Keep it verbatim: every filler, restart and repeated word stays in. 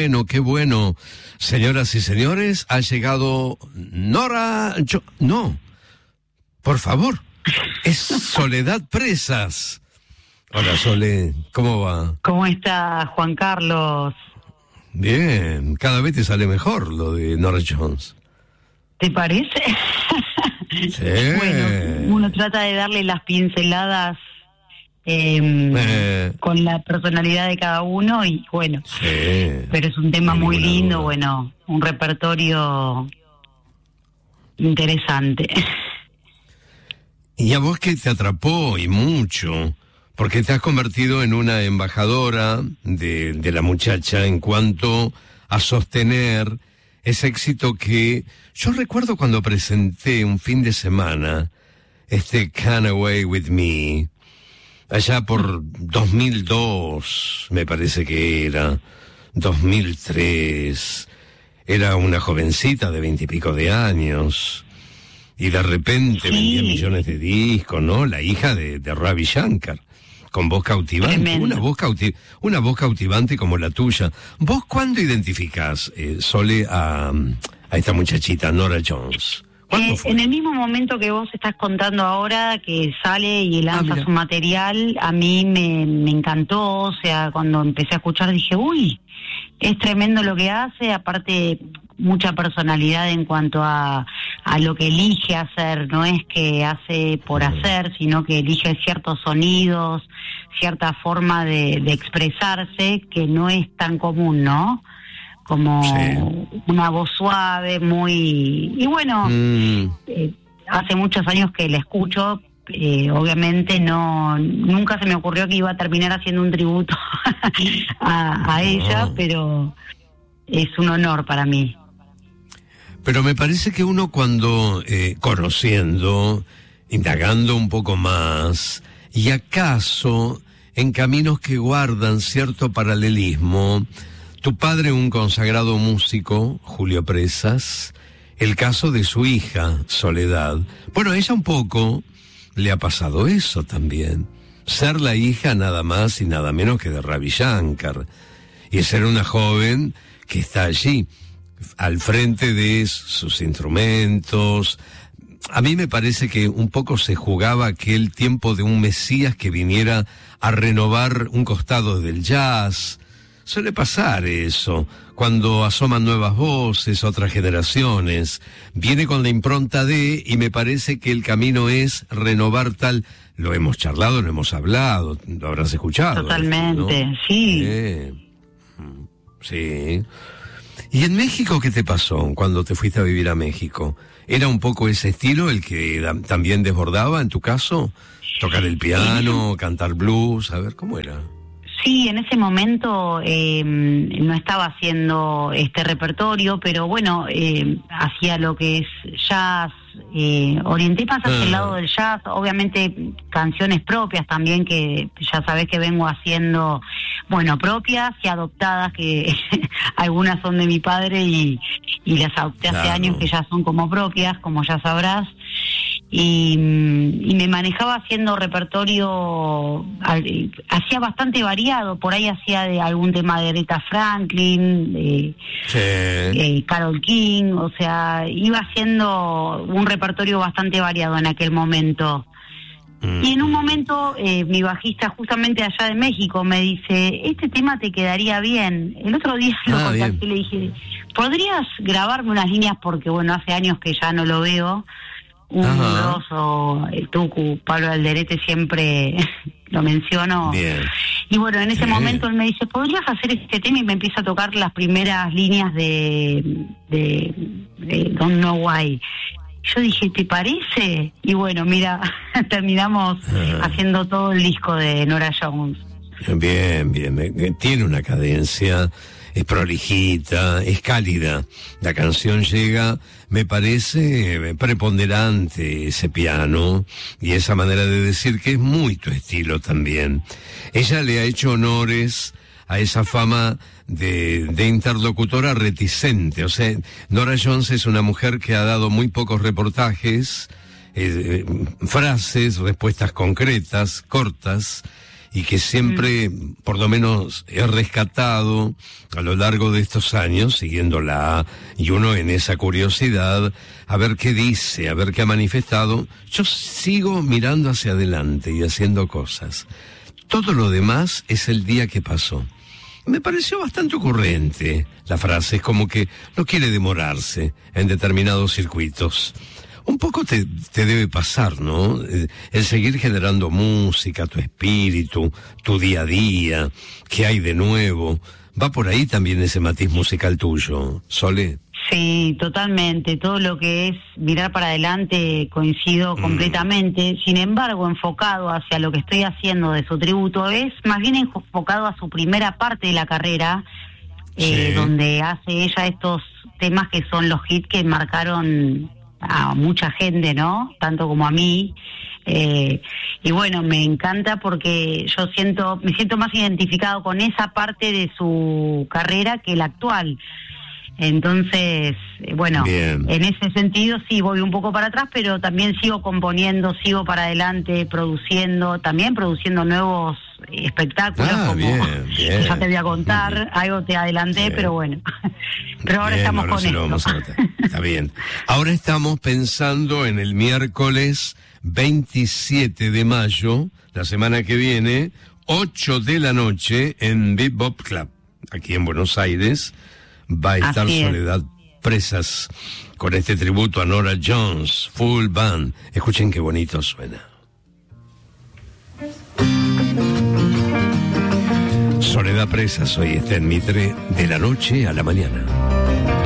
bueno, qué bueno. Señoras y señores, ha llegado Nora... Jo- no, por favor, es Soledad Presas. Hola, Sole, ¿cómo va? ¿Cómo está, Juan Carlos? Bien, cada vez te sale mejor lo de Nora Jones. ¿Te parece? Sí. Bueno, uno trata de darle las pinceladas eh, Eh. con la personalidad de cada uno y bueno, Sí. pero es un tema Sin muy ninguna lindo, duda. bueno, un repertorio interesante. Y a vos que te atrapó y mucho, porque te has convertido en una embajadora de, de la muchacha en cuanto a sostener ese éxito que yo recuerdo cuando presenté un fin de semana, este Can't Away With Me, allá por dos mil dos, me parece que era, dos mil tres, era una jovencita de veintipico de años. Y de repente Sí. vendía millones de discos, ¿no? La hija de, de Ravi Shankar, con voz cautivante, Tremendo. una voz cauti- una voz cautivante como la tuya. ¿Vos cuándo identificás, eh, Sole, a, a esta muchachita, Nora Jones? ¿Cuándo Eh, fue? en el mismo momento que vos estás contando ahora, que sale y lanza Ah, mira. su material, a mí me, me encantó, o sea, cuando empecé a escuchar dije, uy, es tremendo lo que hace, aparte mucha personalidad en cuanto a, a lo que elige hacer, no es que hace por Mm. hacer, sino que elige ciertos sonidos, cierta forma de, de expresarse que no es tan común, ¿no? Como Sí. una voz suave, muy... Y bueno, Mm, eh, hace muchos años que la escucho, eh, obviamente no nunca se me ocurrió que iba a terminar haciendo un tributo a, a No. ella, pero es un honor para mí. pero me parece que uno cuando, eh, conociendo, indagando un poco más, y acaso en caminos que guardan cierto paralelismo, tu padre un consagrado músico, Julio Presas, el caso de su hija, Soledad. Bueno, a ella un poco le ha pasado eso también, ser la hija nada más y nada menos que de Ravi Shankar, y ser una joven que está allí, al frente de sus instrumentos. A mí me parece que un poco se jugaba aquel tiempo de un Mesías que viniera a renovar un costado del jazz. Suele pasar eso, cuando asoman nuevas voces, otras generaciones. Viene con la impronta de, y me parece que el camino es renovar tal... Lo hemos charlado, lo hemos hablado, lo habrás escuchado. Totalmente, ¿no? sí. Sí. Sí. ¿Y en México qué te pasó cuando te fuiste a vivir a México? ¿Era un poco ese estilo el que da- también desbordaba en tu caso? ¿Tocar el piano, cantar blues? A ver, ¿cómo era? Sí, en ese momento eh, no estaba haciendo este repertorio, pero bueno, eh, hacía lo que es jazz, eh, orienté más hacia Ah. el lado del jazz, obviamente canciones propias también, que ya sabés que vengo haciendo, bueno, propias y adoptadas, que algunas son de mi padre y, y las adopté hace Claro. años que ya son como propias, como ya sabrás. Y, y me manejaba haciendo repertorio, al- hacía bastante variado, por ahí hacía de algún tema de Aretha Franklin, de Sí. eh, Carole King, o sea, iba haciendo un repertorio bastante variado en aquel momento. Mm. Y en un momento eh, mi bajista justamente allá de México me dice, este tema te quedaría bien. El otro día lo Ah, contacté bien. y le dije, ¿podrías grabarme unas líneas? Porque bueno, hace años que ya no lo veo. Un Ajá. grosso, el Tucu, Pablo Alderete, siempre lo menciono. Bien. Y bueno, en ese Sí. momento él me dice, ¿podrías hacer este tema? Y me empieza a tocar las primeras líneas de, de, de Don't Know Why. Yo dije, ¿te parece? Y bueno, mira, terminamos Ajá. haciendo todo el disco de Nora Jones. Bien, bien. eh, Tiene una cadencia, es prolijita, es cálida. La canción llega, me parece eh, preponderante ese piano y esa manera de decir que es muy tu estilo también. Ella le ha hecho honores a esa fama de, de interlocutora reticente. O sea, Nora Jones es una mujer que ha dado muy pocos reportajes, eh, eh, frases, respuestas concretas, cortas, y que siempre, mm. por lo menos, he rescatado a lo largo de estos años, siguiéndola, y uno en esa curiosidad, a ver qué dice, a ver qué ha manifestado. Yo sigo mirando hacia adelante y haciendo cosas. Todo lo demás es el día que pasó. Me pareció bastante ocurrente la frase, es como que no quiere demorarse en determinados circuitos. Un poco te, te debe pasar, ¿no? El seguir generando música, tu espíritu, tu día a día, qué hay de nuevo. ¿Va por ahí también ese matiz musical tuyo, Sole? Sí, totalmente. Todo lo que es mirar para adelante coincido mm. completamente. Sin embargo, enfocado hacia lo que estoy haciendo de su tributo, es más bien enfocado a su primera parte de la carrera, sí. eh, donde hace ella estos temas que son los hits que marcaron a mucha gente, ¿no? Tanto como a mí. Eh, y bueno, me encanta porque yo siento, me siento más identificado con esa parte de su carrera que la actual. Entonces, bueno, bien. En ese sentido sí voy un poco para atrás, pero también sigo componiendo, sigo para adelante, produciendo, también produciendo nuevos espectáculos, ah, como bien, bien. ya te voy a contar, bien. Algo te adelanté, bien. Pero bueno, pero ahora bien, estamos ahora con esto. Vamos a Está bien. Ahora estamos pensando en el miércoles veintisiete de mayo, la semana que viene, ocho de la noche, en Bebop Club, aquí en Buenos Aires. Va a estar Soledad Presas con este tributo a Nora Jones, full band. Escuchen qué bonito suena. Soledad Presas, hoy está en Mitre, de la noche a la mañana.